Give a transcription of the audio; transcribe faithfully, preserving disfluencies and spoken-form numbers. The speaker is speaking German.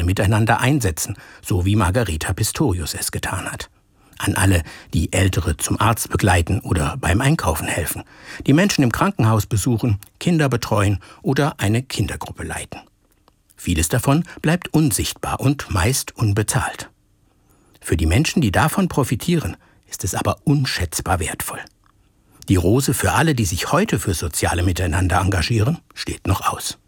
soziale Miteinander einsetzen, so wie Margareta Pistorius es getan hat. An alle, die Ältere zum Arzt begleiten oder beim Einkaufen helfen, die Menschen im Krankenhaus besuchen, Kinder betreuen oder eine Kindergruppe leiten. Vieles davon bleibt unsichtbar und meist unbezahlt. Für die Menschen, die davon profitieren, ist es aber unschätzbar wertvoll. Die Rose für alle, die sich heute für soziale Miteinander engagieren, steht noch aus.